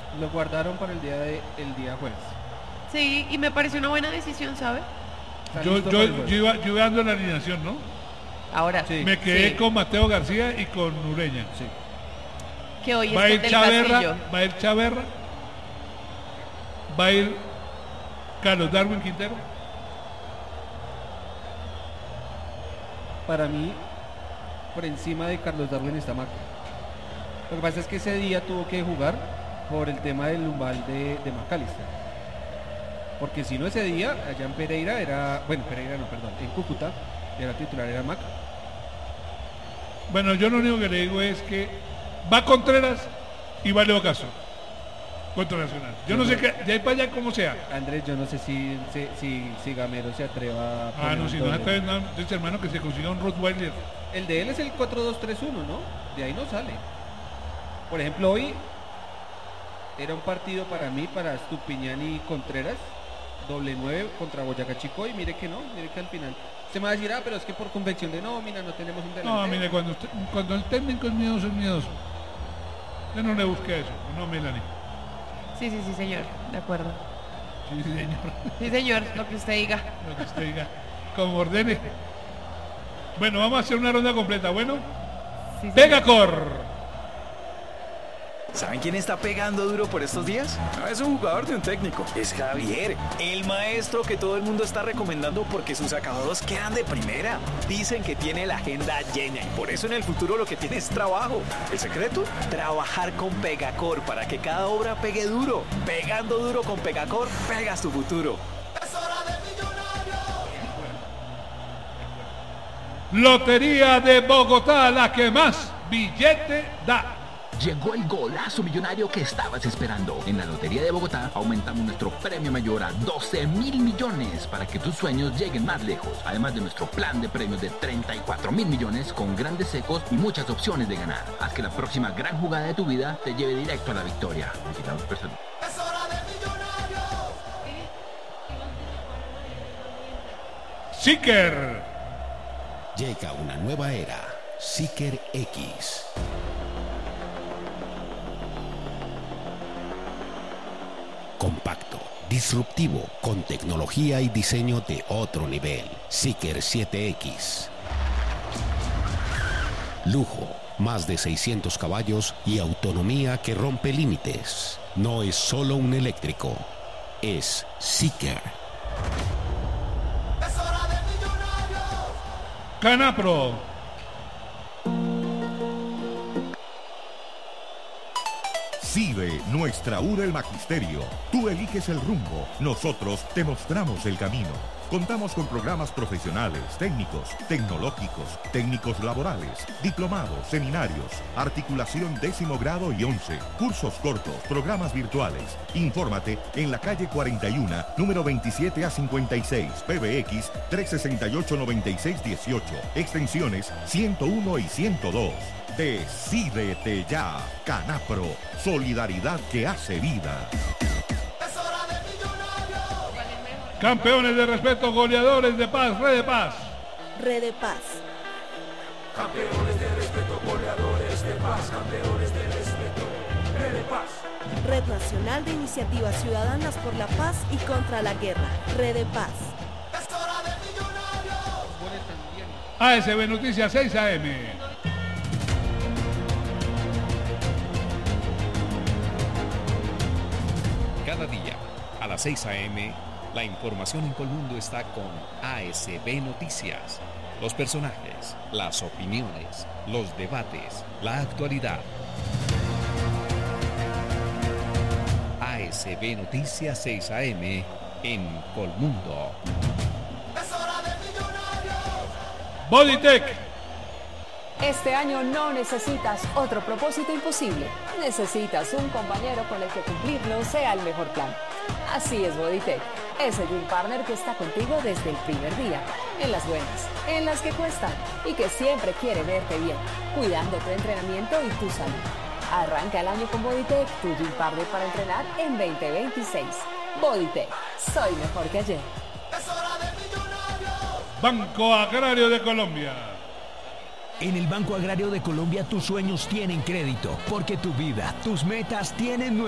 Lo guardaron para el día jueves. Sí, y me pareció una buena decisión, ¿sabe? Está Yo, listo yo, para el yo, jueves. iba, yo iba dando la alineación, ¿no? Ahora, Sí. Me quedé sí, con Mateo García y con Ureña. Sí. que hoy Va a es ir del Chaverra, Castillo. va a ir Chaverra, va a ir Carlos Darwin Quintero. Para mí, por encima de Carlos Darwin está Maca. Lo que pasa es que ese día tuvo que jugar por el tema del umbral de McAllister. Porque si no, ese día, allá en Pereira era... Bueno, Pereira no, perdón. En Cúcuta era titular, era Maca. Bueno, yo lo único que le digo es que va Contreras y va Leo Castro contra Nacional. Yo no sé qué, de ahí para allá como sea. Andrés, yo no sé si Gamero se atreva a Ah, poner no, un si no doble. está bien, no, dice hermano que se consiga un Rottweiler. El de él es el 4-2-3-1, ¿no? De ahí no sale. Por ejemplo, hoy era un partido para mí, para Estupiñán y Contreras, doble 9 contra Boyacá Chico, y mire que no, mire que al final se me va a decir, pero es que por convección de nómina no tenemos un delantero. No, mire, cuando el técnico es miedoso, es miedoso. Yo no le busqué eso, no, Melanie. Sí, señor, de acuerdo. Sí, señor. Sí, señor, lo que usted diga. Lo que usted diga, como ordene. Bueno, vamos a hacer una ronda completa, bueno. Sí, señor. Pegacor. ¿Saben quién está pegando duro por estos días? No es un jugador de un técnico, es Javier, el maestro que todo el mundo está recomendando porque sus acabados quedan de primera. Dicen que tiene la agenda llena y por eso en el futuro lo que tiene es trabajo. ¿El secreto? Trabajar con Pegacor para que cada obra pegue duro. Pegando duro con Pegacor, pegas tu futuro. Lotería de Bogotá, la que más billete da. Llegó el golazo millonario que estabas esperando. En la Lotería de Bogotá aumentamos nuestro premio mayor a 12.000 millones para que tus sueños lleguen más lejos. Además de nuestro plan de premios de 34.000 millones con grandes secos y muchas opciones de ganar. Haz que la próxima gran jugada de tu vida te lleve directo a la victoria. Visitamos personal. Seeker. Llega una nueva era, Seeker X. Compacto, disruptivo, con tecnología y diseño de otro nivel. Seeker 7X. Lujo, más de 600 caballos y autonomía que rompe límites. No es solo un eléctrico, es Seeker. Canapro. CIDE, nuestra URA el Magisterio. Tú eliges el rumbo, nosotros te mostramos el camino. Contamos con programas profesionales, técnicos, tecnológicos, técnicos laborales, diplomados, seminarios, articulación 10º grado y 11, cursos cortos, programas virtuales. Infórmate en la calle 41, número 27 a 56, PBX 368-9618, extensiones 101 y 102. Decídete ya, Canapro, solidaridad que hace vida. Campeones de respeto, goleadores de paz, Red de Paz. Red de Paz. Campeones de respeto, goleadores de paz, campeones de respeto, Red de Paz. Red Nacional de Iniciativas Ciudadanas por la Paz y contra la Guerra. Red de Paz. ASB Noticias 6 AM. Cada día, a las 6 a.m., la información en Colmundo está con ASB Noticias. Los personajes, las opiniones, los debates, la actualidad. ASB Noticias 6 a.m. en Colmundo. Bodytech. Este año no necesitas otro propósito imposible. Necesitas un compañero con el que cumplirlo sea el mejor plan. Así es Bodytech, ese gym partner que está contigo desde el primer día, en las buenas, en las que cuestan y que siempre quiere verte bien, cuidando tu entrenamiento y tu salud. Arranca el año con Bodytech, tu gym partner para entrenar en 2026. Bodytech, soy mejor que ayer. Banco Agrario de Colombia. En el Banco Agrario de Colombia tus sueños tienen crédito, porque tu vida, tus metas tienen